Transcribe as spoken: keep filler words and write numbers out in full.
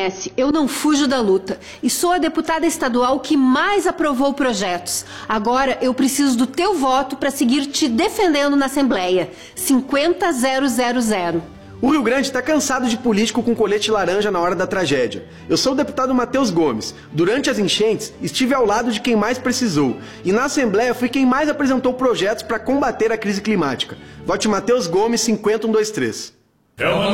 conhece, eu não fujo da luta. E sou a deputada estadual que mais aprovou projetos. Agora eu preciso do teu voto para seguir te defendendo na Assembleia. cinquenta a zero zero zero. O Rio Grande está cansado de político com colete laranja na hora da tragédia. Eu sou o deputado Matheus Gomes. Durante as enchentes, estive ao lado de quem mais precisou. E na Assembleia fui quem mais apresentou projetos para combater a crise climática. Vote Matheus Gomes cinquenta um dois três.